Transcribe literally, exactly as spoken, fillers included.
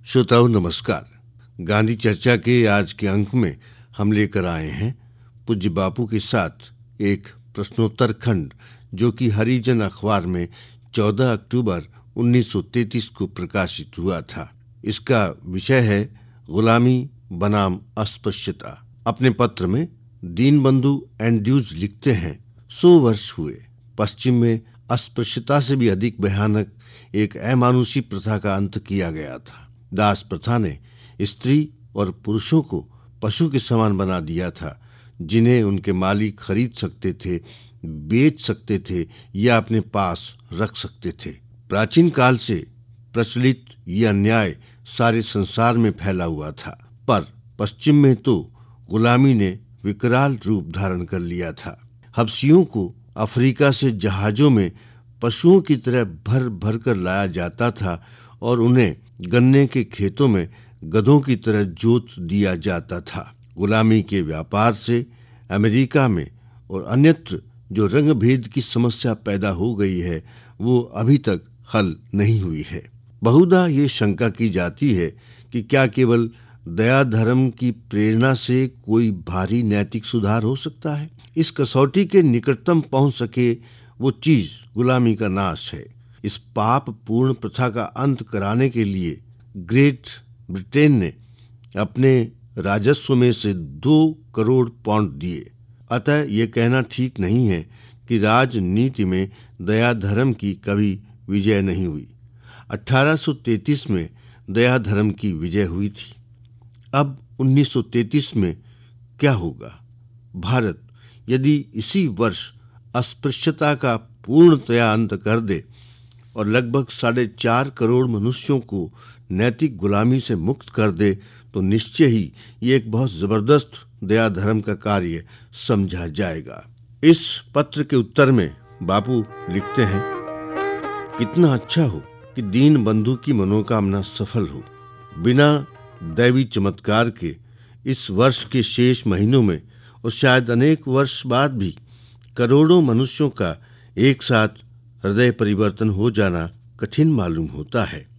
श्रोताओं नमस्कार। गांधी चर्चा के आज के अंक में हम लेकर आए हैं पूज्य बापू के साथ एक प्रश्नोत्तर खंड, जो कि हरिजन अखबार में चौदह अक्टूबर उन्नीस सौ तैंतीस को प्रकाशित हुआ था। इसका विषय है गुलामी बनाम अस्पृश्यता। अपने पत्र में दीनबंधु एंड्रयूज लिखते हैं, सौ वर्ष हुए, पश्चिम में अस्पृश्यता से भी अधिक भयानक एक अमानुषी प्रथा का अंत किया गया था। दास प्रथा ने स्त्री और पुरुषों को पशु के समान बना दिया था, जिन्हें उनके मालिक खरीद सकते थे, बेच सकते थे या अपने पास रख सकते थे। प्राचीन काल से प्रचलित यह अन्याय सारे संसार में फैला हुआ था, पर पश्चिम में तो गुलामी ने विकराल रूप धारण कर लिया था। हबशियों को अफ्रीका से जहाजों में पशुओं की तरह भर भर कर लाया जाता था और उन्हें गन्ने के खेतों में गधों की तरह जोत दिया जाता था। गुलामी के व्यापार से अमेरिका में और अन्यत्र जो रंग भेद की समस्या पैदा हो गई है, वो अभी तक हल नहीं हुई है। बहुधा ये शंका की जाती है कि क्या केवल दया धर्म की प्रेरणा से कोई भारी नैतिक सुधार हो सकता है। इस कसौटी के निकटतम पहुंच सके वो चीज गुलामी का नाश है। इस पाप पूर्ण प्रथा का अंत कराने के लिए ग्रेट ब्रिटेन ने अपने राजस्व में से दो करोड़ पाउंड दिए। अतः ये कहना ठीक नहीं है कि राजनीति में दया धर्म की कभी विजय नहीं हुई। अठारह सौ तैंतीस में दया धर्म की विजय हुई थी। अब उन्नीस सौ तैंतीस में क्या होगा? भारत यदि इसी वर्ष अस्पृश्यता का पूर्णतया अंत कर दे और लगभग साढ़े चार करोड़ मनुष्यों को नैतिक गुलामी से मुक्त कर दे, तो निश्चय ही ये एक बहुत जबरदस्त दया धर्म का कार्य समझा जाएगा। इस पत्र के उत्तर में बापू लिखते हैं, कितना अच्छा हो कि दीन बंधु की मनोकामना सफल हो। बिना दैवी चमत्कार के इस वर्ष के शेष महीनों में और शायद अनेक वर्ष बाद भी करोड़ों मनुष्यों का एक साथ हृदय परिवर्तन हो जाना कठिन मालूम होता है।